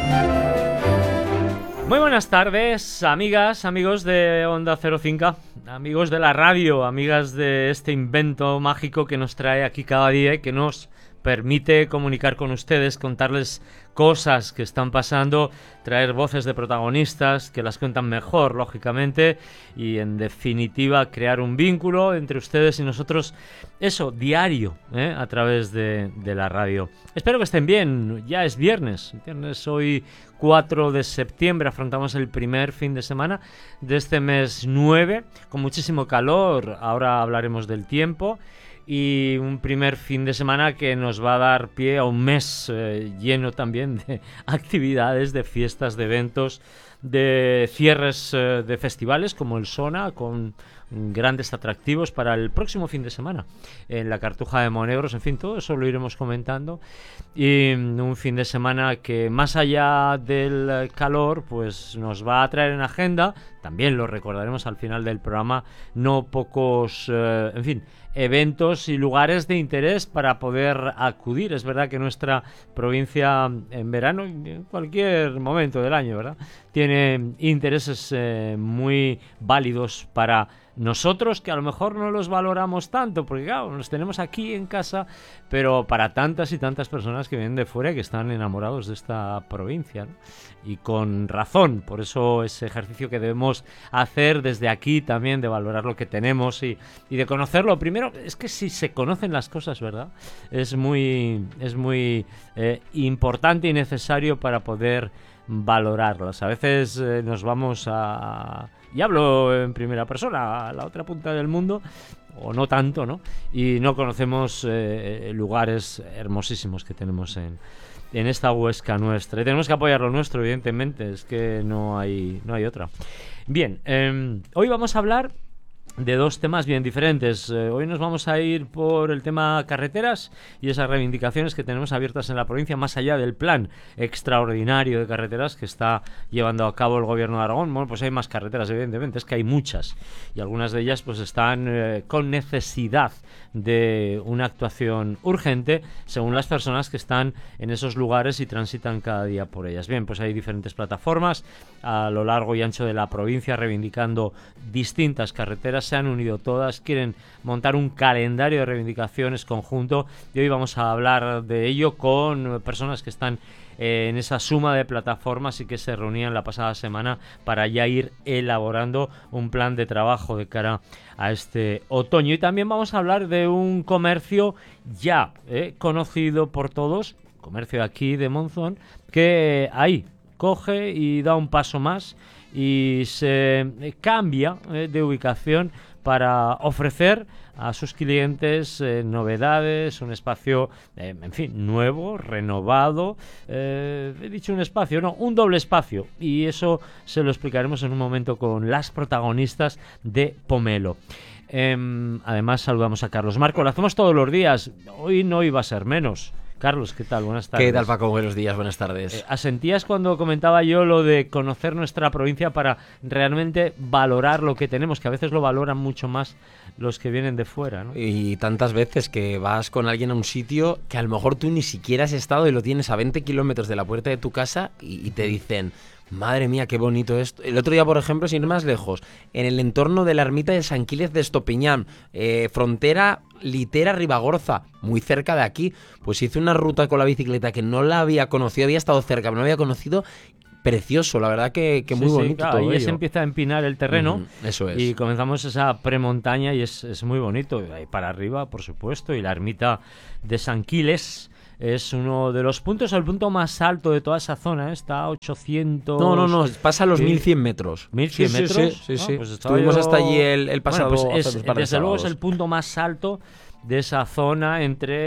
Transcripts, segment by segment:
Muy buenas tardes, amigas, amigos de Onda Cero Cinca, amigos de la radio, amigas de este invento mágico que nos trae aquí cada día y que nos permite comunicar con ustedes, contarles cosas que están pasando, traer voces de protagonistas que las cuentan mejor, lógicamente, y en definitiva crear un vínculo entre ustedes y nosotros, eso, diario, a través de la radio. Espero que estén bien, ya es viernes hoy 4 de septiembre, afrontamos el primer fin de semana de este mes 9, con muchísimo calor, ahora hablaremos del tiempo. Y un primer fin de semana que nos va a dar pie a un mes lleno también de actividades, de fiestas, de eventos, de cierres de festivales como el Sona, con grandes atractivos para el próximo fin de semana en la Cartuja de Monegros. En fin, todo eso lo iremos comentando. Y un fin de semana que, más allá del calor, pues nos va a traer en agenda, también lo recordaremos al final del programa, no pocos, en fin, eventos y lugares de interés para poder acudir. Es verdad que nuestra provincia en verano, en cualquier momento del año, ¿verdad?, tiene intereses muy válidos para nosotros, que a lo mejor no los valoramos tanto, porque claro, los tenemos aquí en casa, pero para tantas y tantas personas que vienen de fuera y que están enamorados de esta provincia, ¿no? Y con razón. Por eso ese ejercicio que debemos hacer desde aquí también, de valorar lo que tenemos y de conocerlo. Primero, es que si se conocen las cosas, ¿verdad?, es muy importante y necesario para poder valorarlas. A veces nos vamos a... y hablo en primera persona, a la otra punta del mundo, o no tanto, ¿no?, y no conocemos lugares hermosísimos que tenemos en esta Huesca nuestra. Y tenemos que apoyar lo nuestro, evidentemente, es que no hay otra. Bien, hoy vamos a hablar de dos temas bien diferentes. Hoy nos vamos a ir por el tema carreteras y esas reivindicaciones que tenemos abiertas en la provincia, más allá del plan extraordinario de carreteras que está llevando a cabo el gobierno de Aragón. Bueno, pues hay más carreteras, evidentemente, es que hay muchas, y algunas de ellas pues están con necesidad de una actuación urgente según las personas que están en esos lugares y transitan cada día por ellas. Bien, pues hay diferentes plataformas a lo largo y ancho de la provincia reivindicando distintas carreteras. Se han unido todas, quieren montar un calendario de reivindicaciones conjunto, y hoy vamos a hablar de ello con personas que están en esa suma de plataformas y que se reunían la pasada semana para ya ir elaborando un plan de trabajo de cara a este otoño. Y también vamos a hablar de un comercio ya conocido por todos, comercio de aquí de Monzón, que ahí coge y da un paso más y se cambia de ubicación para ofrecer a sus clientes novedades, un espacio, en fin, nuevo, renovado. He dicho un espacio, no, un doble espacio, y eso se lo explicaremos en un momento con las protagonistas de Pomelo. Además saludamos a Carlos Marco, lo hacemos todos los días, hoy no iba a ser menos. Carlos, ¿qué tal? Buenas tardes. ¿Qué tal, Paco? Buenos días, buenas tardes. ¿Asentías cuando comentaba yo lo de conocer nuestra provincia para realmente valorar lo que tenemos? Que a veces lo valoran mucho más los que vienen de fuera, ¿no? Y tantas veces que vas con alguien a un sitio que a lo mejor tú ni siquiera has estado y lo tienes a 20 kilómetros de la puerta de tu casa y te dicen: madre mía, qué bonito esto. El otro día, por ejemplo, sin ir más lejos, en el entorno de la ermita de San Quílez de Estopiñán, frontera Litera-Ribagorza, muy cerca de aquí, pues hice una ruta con la bicicleta que no la había conocido, había estado cerca, pero no había conocido. Precioso, la verdad que muy bonito, claro, todo ahí ello. Se empieza a empinar el terreno, eso es. Y comenzamos esa premontaña y es muy bonito. Ahí para arriba, por supuesto, y la ermita de San Quílez es uno de los puntos, el punto más alto de toda esa zona, está a 800... No, pasa a los 1100 metros. 1100 metros. Sí. Pues estuvimos hasta allí el pasado... Bueno, pues desde luego es el punto más alto de esa zona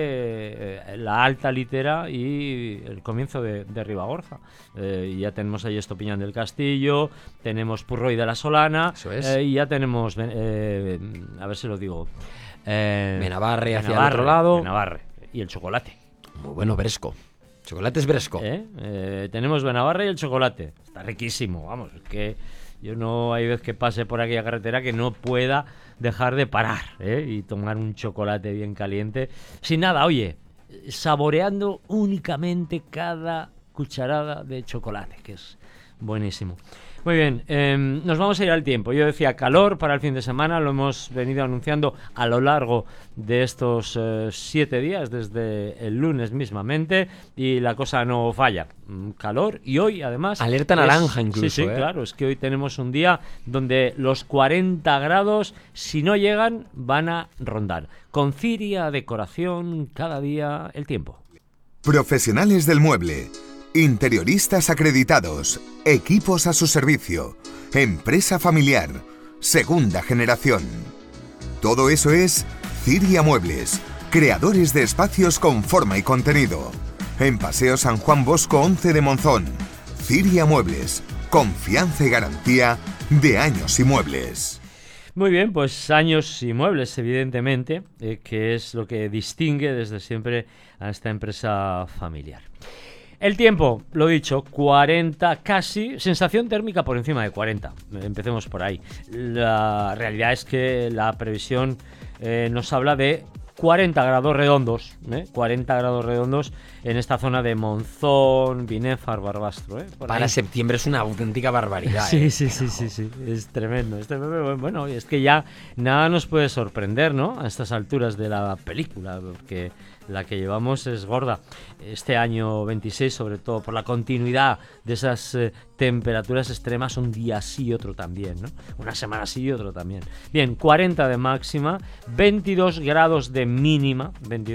entre la Alta Litera y el comienzo de Ribagorza. Ya tenemos ahí Estopiñán del Castillo, tenemos Purroy de la Solana, eso es. Y ya tenemos, a ver si lo digo, Benabarre hacia el otro lado. Benabarre y el chocolate. Muy bueno, Bresco. Chocolate es Bresco. Tenemos Benabarre y el chocolate. Está riquísimo, vamos, es que yo no hay vez que pase por aquella carretera que no pueda dejar de parar y tomar un chocolate bien caliente. Sin nada, oye, saboreando únicamente cada cucharada de chocolate, que es buenísimo. Muy bien, nos vamos a ir al tiempo. Yo decía calor para el fin de semana, lo hemos venido anunciando a lo largo de estos 7 días, desde el lunes mismamente, y la cosa no falla. Calor, y hoy además... Alerta naranja incluso. Sí, claro, es que hoy tenemos un día donde los 40 grados, si no llegan, van a rondar. Con Ciria Decoración, cada día el tiempo. Profesionales del mueble. Interioristas acreditados, equipos a su servicio, empresa familiar, segunda generación. Todo eso es Ciria Muebles, creadores de espacios con forma y contenido. En Paseo San Juan Bosco 11 de Monzón. Ciria Muebles, confianza y garantía de años y muebles. Muy bien, pues años y muebles, evidentemente, que es lo que distingue desde siempre a esta empresa familiar. El tiempo, lo dicho, 40 casi, sensación térmica por encima de 40, empecemos por ahí. La realidad es que la previsión nos habla de 40 grados redondos, 40 grados redondos en esta zona de Monzón, Binéfar, Barbastro. Para ahí. Septiembre es una auténtica barbaridad. Sí, es tremendo. Bueno, es que ya nada nos puede sorprender, ¿no? A estas alturas de la película, porque la que llevamos es gorda. Este año 26, sobre todo por la continuidad de esas temperaturas extremas, un día sí y otro también, ¿no? Una semana sí y otro también. Bien, 40 de máxima, 22 grados de mínima,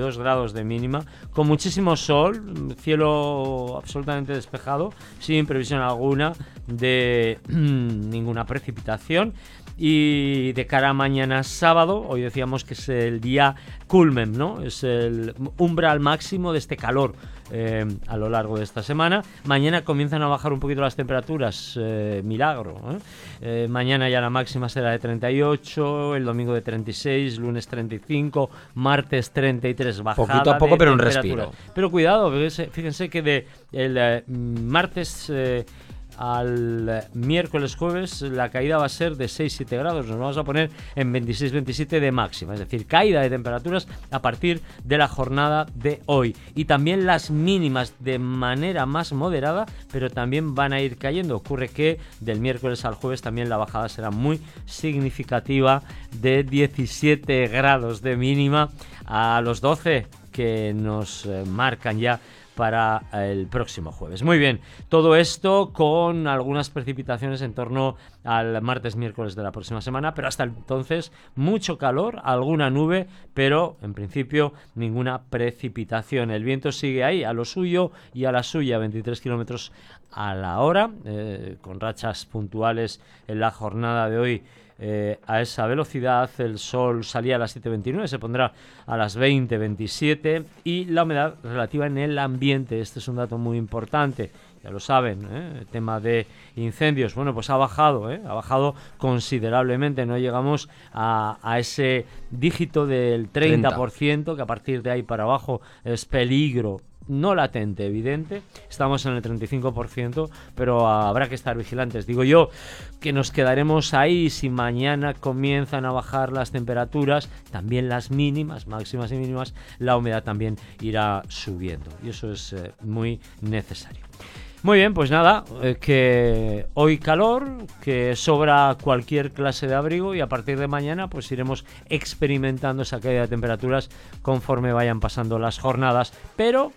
con muchísimo sol, cielo absolutamente despejado, sin previsión alguna de ninguna precipitación. Y de cara a mañana sábado, hoy decíamos que es el día culmen, ¿no? Es el umbral máximo de este calor a lo largo de esta semana. Mañana comienzan a bajar un poquito las temperaturas, milagro, ¿eh? Mañana ya la máxima será de 38, el domingo de 36, lunes 35, martes 33, bajada poquito a poco, pero un temperatura. respiro. Pero cuidado, fíjense que el martes... al miércoles jueves la caída va a ser de 6-7 grados, nos vamos a poner en 26-27 de máxima, es decir, caída de temperaturas a partir de la jornada de hoy, y también las mínimas de manera más moderada, pero también van a ir cayendo. Ocurre que del miércoles al jueves también la bajada será muy significativa, de 17 grados de mínima a los 12 que nos marcan ya para el próximo jueves. Muy bien, todo esto con algunas precipitaciones en torno al martes, miércoles de la próxima semana, pero hasta entonces mucho calor, alguna nube, pero en principio ninguna precipitación. El viento sigue ahí, a lo suyo y a la suya, 23 kilómetros a la hora, con rachas puntuales en la jornada de hoy. A esa velocidad. El sol salía a las 7:29, se pondrá a las 20:27, y la humedad relativa en el ambiente, este es un dato muy importante, ya lo saben, el tema de incendios, bueno, pues ha bajado considerablemente, no llegamos a ese dígito del 30%, que a partir de ahí para abajo es peligro no latente, evidente. Estamos en el 35%, pero habrá que estar vigilantes. Digo yo que nos quedaremos ahí si mañana comienzan a bajar las temperaturas, también las mínimas, máximas y mínimas, la humedad también irá subiendo, y eso es muy necesario. Muy bien, pues nada, que hoy calor, que sobra cualquier clase de abrigo, y a partir de mañana pues iremos experimentando esa caída de temperaturas conforme vayan pasando las jornadas, pero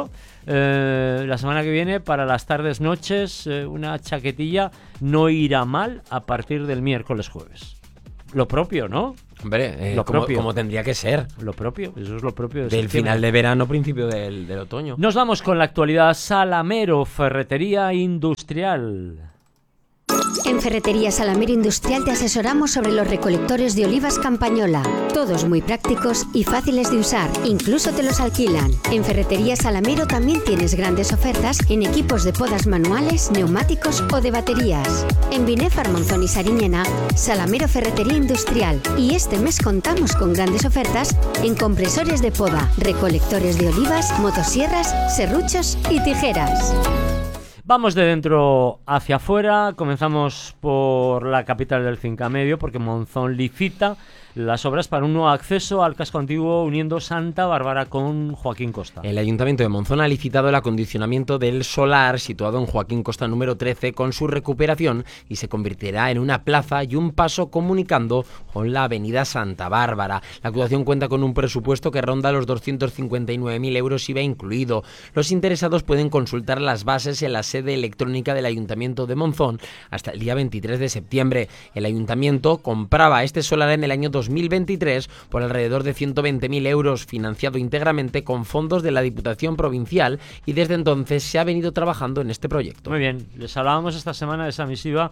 la semana que viene para las tardes, noches, una chaquetilla no irá mal a partir del miércoles jueves. Lo propio, ¿no? Hombre, como tendría que ser. Lo propio, eso es lo propio del final de verano, principio del otoño. Nos vamos con la actualidad. Salamero, ferretería industrial. En Ferretería Salamero Industrial te asesoramos sobre los recolectores de olivas Campañola. Todos muy prácticos y fáciles de usar, incluso te los alquilan. En Ferretería Salamero también tienes grandes ofertas en equipos de podas manuales, neumáticos o de baterías. En Binéfar, Monzón y Sariñena, Salamero Ferretería Industrial. Y este mes contamos con grandes ofertas en compresores de poda, recolectores de olivas, motosierras, serruchos y tijeras. Vamos de dentro hacia afuera, comenzamos por la capital del Cinca Medio, porque Monzón licita las obras para un nuevo acceso al casco antiguo uniendo Santa Bárbara con Joaquín Costa. El Ayuntamiento de Monzón ha licitado el acondicionamiento del solar situado en Joaquín Costa número 13 con su recuperación y se convertirá en una plaza y un paso comunicando con la avenida Santa Bárbara. La actuación cuenta con un presupuesto que ronda los 259.000 euros IVA incluido. Los interesados pueden consultar las bases en la sede electrónica del Ayuntamiento de Monzón hasta el día 23 de septiembre. El Ayuntamiento compraba este solar en el año 2023 por alrededor de 120.000 euros, financiado íntegramente con fondos de la Diputación Provincial, y desde entonces se ha venido trabajando en este proyecto. Muy bien, les hablábamos esta semana de esa misiva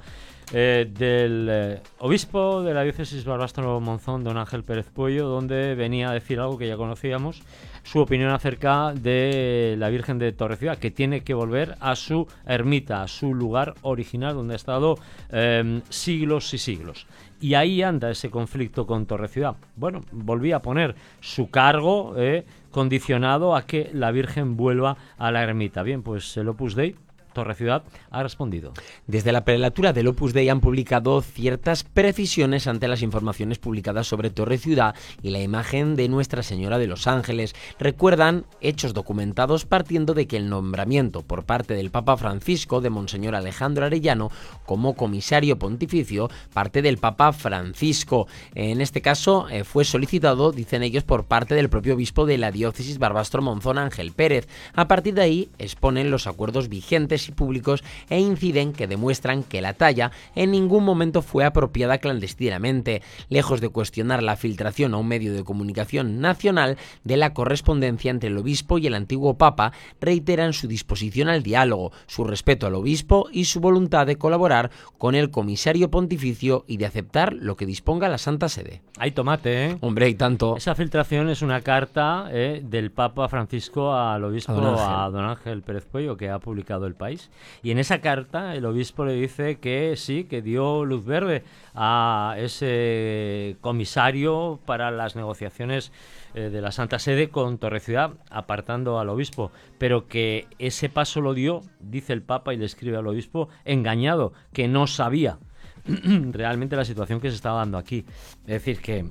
del obispo de la diócesis Barbastro-Monzón, don Ángel Pérez Puello, donde venía a decir algo que ya conocíamos, su opinión acerca de la Virgen de Torreciudad, que tiene que volver a su ermita, a su lugar original donde ha estado siglos y siglos. Y ahí anda ese conflicto con Torreciudad. Bueno, volví a poner su cargo condicionado a que la Virgen vuelva a la ermita. Bien, pues el Opus Dei Torreciudad ha respondido. Desde la prelatura del Opus Dei han publicado ciertas precisiones ante las informaciones publicadas sobre Torreciudad y la imagen de Nuestra Señora de los Ángeles. Recuerdan hechos documentados partiendo de que el nombramiento por parte del Papa Francisco de Monseñor Alejandro Arellano como comisario pontificio parte del Papa Francisco. En este caso fue solicitado, dicen ellos, por parte del propio obispo de la diócesis Barbastro-Monzón, Ángel Pérez. A partir de ahí exponen los acuerdos vigentes y públicos e inciden que demuestran que la talla en ningún momento fue apropiada clandestinamente, lejos de cuestionar la filtración a un medio de comunicación nacional de la correspondencia entre el obispo y el antiguo papa. Reiteran su disposición al diálogo, su respeto al obispo y su voluntad de colaborar con el comisario pontificio y de aceptar lo que disponga la Santa Sede. Hay tomate, ¿eh? Hombre, y tanto. Esa filtración es una carta del Papa Francisco al obispo, a don Ángel Pérez Puello, que ha publicado El País. Y en esa carta el obispo le dice que sí, que dio luz verde a ese comisario para las negociaciones de la Santa Sede con Torreciudad, apartando al obispo, pero que ese paso lo dio, dice el Papa y le escribe al obispo, engañado, que no sabía realmente la situación que se estaba dando aquí. Es decir, que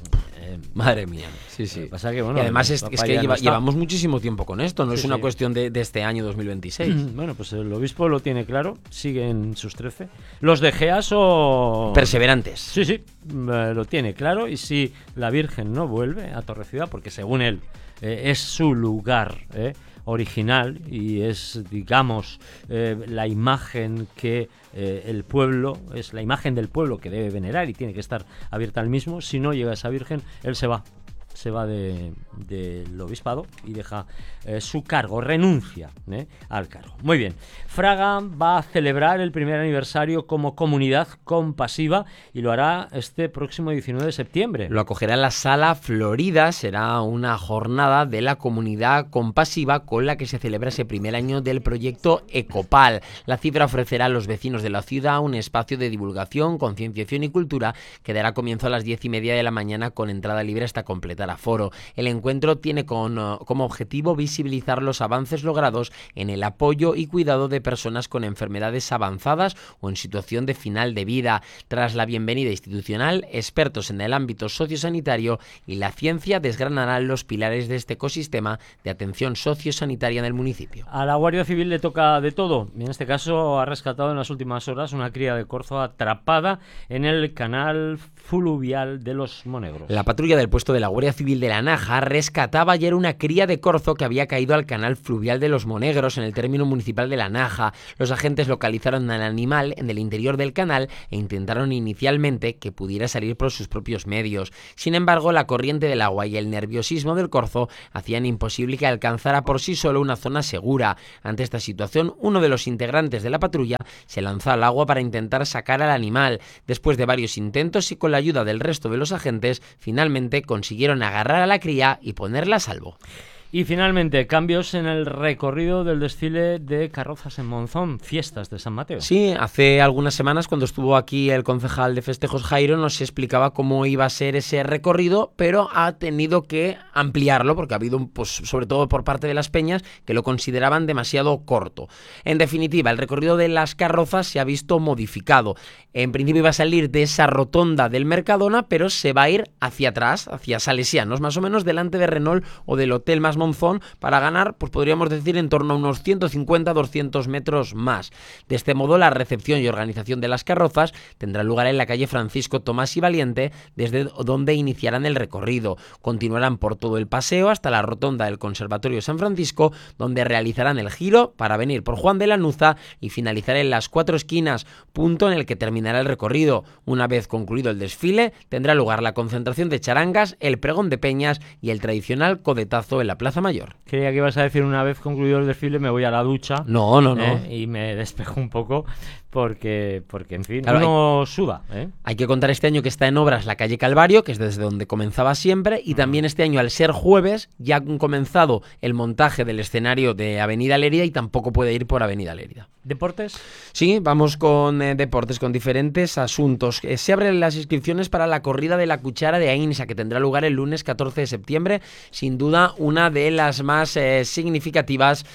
madre mía, sí, sí. Pasa que, bueno, y además es que llevamos muchísimo tiempo con esto, no sí, es una sí. cuestión de este año 2026. Bueno, pues el obispo lo tiene claro, sigue en sus 13. Los de Gea son perseverantes. Sí, sí, lo tiene claro. Y si la Virgen no vuelve a Torreciudad, porque según él es su lugar original y es, digamos, la imagen que el pueblo, es la imagen del pueblo que debe venerar y tiene que estar abierta al mismo. Si no llega esa Virgen, él se va del obispado y deja su cargo, renuncia al cargo. Muy bien, Fraga va a celebrar el primer aniversario como comunidad compasiva y lo hará este próximo 19 de septiembre. Lo acogerá en la Sala Florida, será una jornada de la comunidad compasiva con la que se celebra ese primer año del proyecto Ecopal. La cifra ofrecerá a los vecinos de la ciudad un espacio de divulgación, concienciación y cultura que dará comienzo a las 10:30 de la mañana con entrada libre hasta completar aforo. El encuentro tiene como objetivo visibilizar los avances logrados en el apoyo y cuidado de personas con enfermedades avanzadas o en situación de final de vida. Tras la bienvenida institucional, expertos en el ámbito sociosanitario y la ciencia desgranarán los pilares de este ecosistema de atención sociosanitaria en el municipio. A la Guardia Civil le toca de todo. En este caso ha rescatado en las últimas horas una cría de corzo atrapada en el canal fluvial de los Monegros. La patrulla del puesto de la Guardia Civil de La Naja rescataba ayer una cría de corzo que había caído al canal fluvial de los Monegros en el término municipal de La Naja. Los agentes localizaron al animal en el interior del canal e intentaron inicialmente que pudiera salir por sus propios medios. Sin embargo, la corriente del agua y el nerviosismo del corzo hacían imposible que alcanzara por sí solo una zona segura. Ante esta situación, uno de los integrantes de la patrulla se lanzó al agua para intentar sacar al animal. Después de varios intentos y con la ayuda del resto de los agentes, finalmente consiguieron agarrar a la cría y ponerla a salvo. Y finalmente, cambios en el recorrido del desfile de carrozas en Monzón, fiestas de San Mateo. Sí, hace algunas semanas cuando estuvo aquí el concejal de festejos Jairo nos explicaba cómo iba a ser ese recorrido, pero ha tenido que ampliarlo porque ha habido, pues, sobre todo por parte de las peñas, que lo consideraban demasiado corto. En definitiva, el recorrido de las carrozas se ha visto modificado. En principio iba a salir de esa rotonda del Mercadona, pero se va a ir hacia atrás, hacia Salesianos, más o menos delante de Renault o del Hotel Mas Monzón, para ganar, pues podríamos decir, en torno a unos 150-200 metros más. De este modo, la recepción y organización de las carrozas tendrá lugar en la calle Francisco Tomás y Valiente, desde donde iniciarán el recorrido. Continuarán por todo el paseo hasta la rotonda del Conservatorio San Francisco, donde realizarán el giro para venir por Juan de Lanuza y finalizar en las 4 esquinas, punto en el que terminará el recorrido. Una vez concluido el desfile, tendrá lugar la concentración de charangas, el pregón de peñas y el tradicional codetazo en la Plaza Mayor. Creía que ibas a decir, una vez concluido el desfile me voy a la ducha. No. Y me despejo un poco porque en fin, claro, uno suda. Hay que contar este año que está en obras la calle Calvario, que es desde donde comenzaba siempre, y también este año, al ser jueves, ya han comenzado el montaje del escenario de Avenida Lérida y tampoco puede ir por Avenida Lérida. ¿Deportes? Sí, vamos con deportes, con diferentes asuntos. Se abren las inscripciones para la corrida de la cuchara de Ainsa, que tendrá lugar el lunes 14 de septiembre. Sin duda, una de las más significativas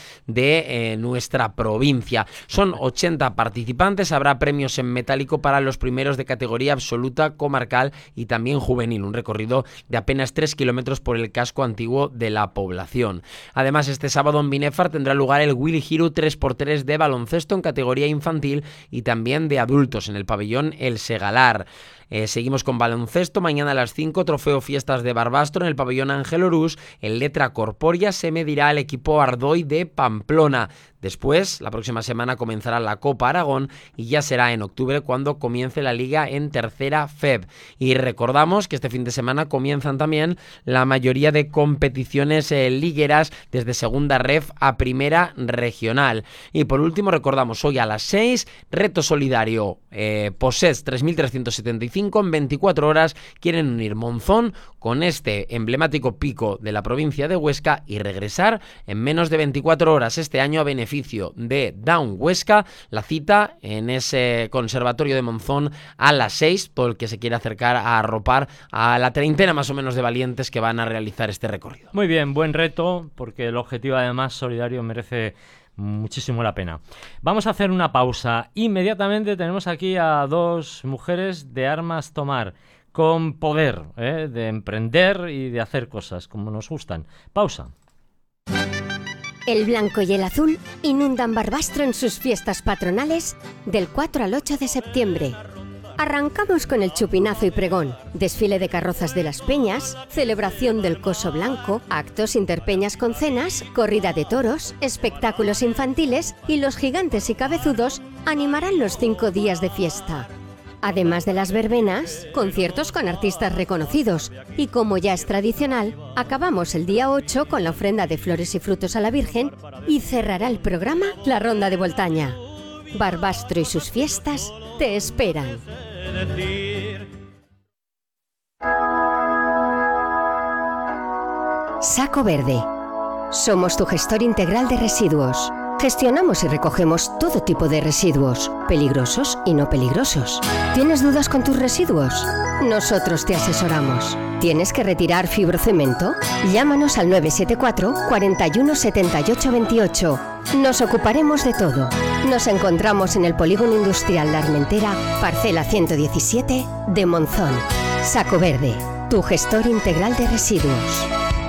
de nuestra provincia. Son 80 participantes, habrá premios en metálico para los primeros de categoría absoluta, comarcal y también juvenil. Un recorrido de apenas 3 kilómetros por el casco antiguo de la población. Además, este sábado en Binefar tendrá lugar el Willy Hiru 3x3 de baloncesto en categoría infantil y también de adultos en el pabellón El Segalar. Seguimos con baloncesto. Mañana a las 5, trofeo Fiestas de Barbastro en el pabellón Ángel Orús. En letra corpórea se medirá al equipo Ardoy de Pamplona. Después, la próxima semana comenzará la Copa Aragón y ya será en octubre cuando comience la Liga en tercera FEB. Y recordamos que este fin de semana comienzan también la mayoría de competiciones ligueras desde segunda ref a primera regional. Y por último, recordamos hoy a las 6, reto solidario POSES 3375 en 24 horas. Quieren unir Monzón con este emblemático pico de la provincia de Huesca y regresar en menos de 24 horas este año a beneficio de Down Huesca. La cita en ese conservatorio de Monzón a las 6, todo el que se quiera acercar a arropar a la treintena más o menos de valientes que van a realizar este recorrido. Muy bien, buen reto, porque el objetivo además solidario merece muchísimo la pena. Vamos a hacer una pausa. Inmediatamente tenemos aquí a dos mujeres de armas tomar, con poder de emprender y de hacer cosas como nos gustan. Pausa. El blanco y el azul inundan Barbastro en sus fiestas patronales del 4 al 8 de septiembre. Arrancamos con el chupinazo y pregón, desfile de carrozas de las peñas, celebración del coso blanco, actos interpeñas con cenas, corrida de toros, espectáculos infantiles y los gigantes y cabezudos animarán los 5 días de fiesta. Además de las verbenas, conciertos con artistas reconocidos y, como ya es tradicional, acabamos el día 8 con la ofrenda de flores y frutos a la Virgen y cerrará el programa la ronda de Voltaña. Barbastro y sus fiestas te esperan. Saco Verde. Somos tu gestor integral de residuos. Gestionamos y recogemos todo tipo de residuos, peligrosos y no peligrosos. ¿Tienes dudas con tus residuos? Nosotros te asesoramos. ¿Tienes que retirar fibrocemento? Llámanos al 974 41 78 28. Nos ocuparemos de todo. Nos encontramos en el Polígono Industrial La Armentera, parcela 117 de Monzón. Saco Verde, tu gestor integral de residuos.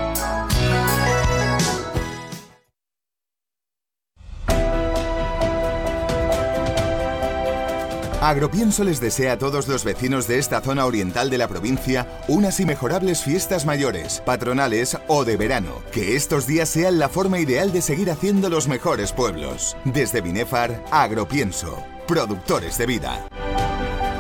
Agropienso les desea a todos los vecinos de esta zona oriental de la provincia unas inmejorables fiestas mayores, patronales o de verano. Que estos días sean la forma ideal de seguir haciendo los mejores pueblos. Desde Binefar, Agropienso, productores de vida.